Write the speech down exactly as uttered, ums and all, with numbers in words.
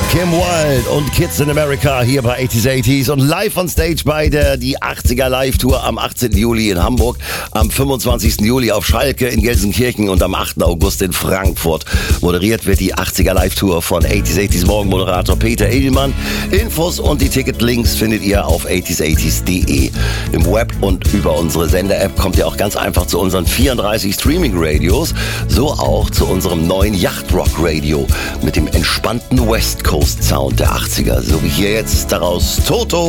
Kim Wilde und Kids in America hier bei achtziger achtziger und live on stage bei der die achtziger Live-Tour am achtzehnten Juli in Hamburg, am fünfundzwanzigsten Juli auf Schalke in Gelsenkirchen und am achten August in Frankfurt. Moderiert wird die achtziger Live-Tour von achtziger achtziger Morgenmoderator Peter Edelmann. Infos und die Ticketlinks findet ihr auf achtziger achtziger punkt de. Im Web und über unsere Sender-App kommt ihr auch ganz einfach zu unseren vierunddreißig Streaming-Radios, so auch zu unserem neuen Yachtrock-Radio mit dem entspannten West Coast Sound der achtziger, so wie hier jetzt daraus Toto